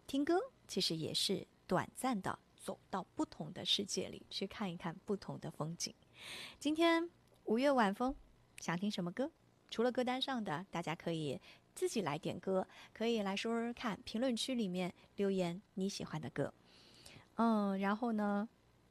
听歌其实也是短暂的走到不同的世界里去看一看不同的风景。今天5月晚风，想听什么歌？除了歌单上的，大家可以自己来点歌，可以来说说看，评论区里面留言你喜欢的歌。然后呢，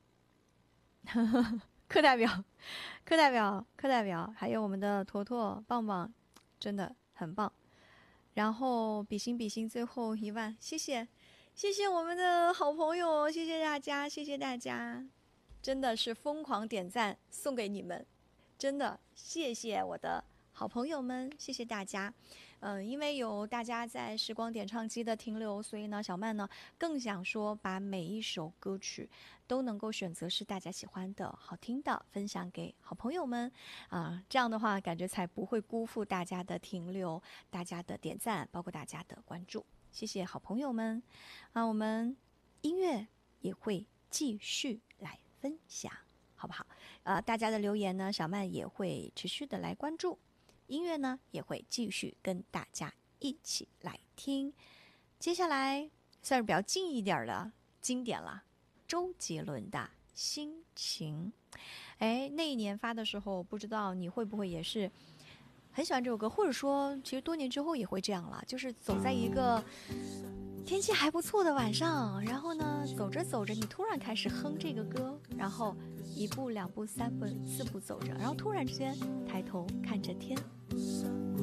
课代表，课代表，还有我们的坨坨、棒棒，真的很棒。然后比心，最后1万，谢谢我们的好朋友，谢谢大家，真的是疯狂点赞送给你们，真的谢谢我的好朋友们，谢谢大家。因为有大家在时光点唱机的停留，所以呢，小曼呢更想说把每一首歌曲都能够选择是大家喜欢的、好听的，分享给好朋友们这样的话感觉才不会辜负大家的停留、大家的点赞，包括大家的关注。谢谢好朋友们我们音乐也会继续来分享，好不好？大家的留言呢，小曼也会持续的来关注。音乐呢也会继续跟大家一起来听。接下来算是比较近一点的经典了，周杰伦的心情。那一年发的时候，不知道你会不会也是很喜欢这首歌，或者说其实多年之后也会这样了，就是走在一个天气还不错的晚上，然后呢走着走着你突然开始哼这个歌，然后1步2步3步4步走着，然后突然之间抬头看着天，